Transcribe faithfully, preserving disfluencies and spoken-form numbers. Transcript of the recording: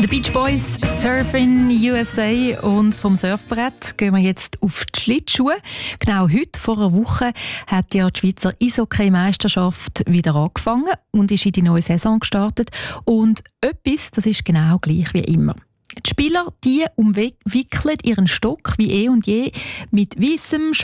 The Beach Boys, Surfing U S A, und vom Surfbrett gehen wir jetzt auf die Schlittschuhe. Genau heute, vor einer Woche, hat ja die Schweizer Eishockey-Meisterschaft wieder angefangen und ist in die neue Saison gestartet. Und etwas, das ist genau gleich wie immer. Die Spieler, die umwickeln ihren Stock wie eh und je mit weissem